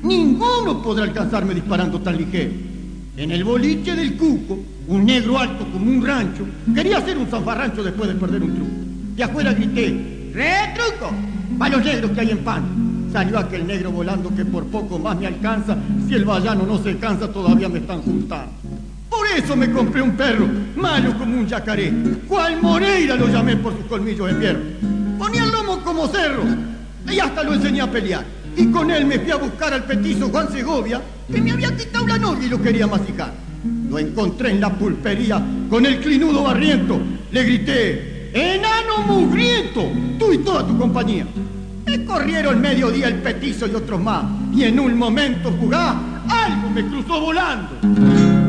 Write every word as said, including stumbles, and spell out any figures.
Ninguno podrá alcanzarme disparando tan ligero. En el boliche del Cuco, un negro alto como un rancho quería hacer un zafarrancho después de perder un truco. De afuera grité: ¡retruco! ¡Va los negros que hay en pan! Salió aquel negro volando que por poco más me alcanza. Si el vallano no se cansa, todavía me están juntando. Por eso me compré un perro, malo como un yacaré. Cual Moreira lo llamé por sus colmillos de fierro. Ponía el lomo como cerro y hasta lo enseñé a pelear. Y con él me fui a buscar al petizo Juan Segovia, que me había quitado la novia y lo quería masicar. Lo encontré en la pulpería con el clinudo barriento. Le grité: ¡enano mugriento! Tú y toda tu compañía. Me corrieron mediodía el petizo y otros más. Y en un momento fugaz, algo me cruzó volando.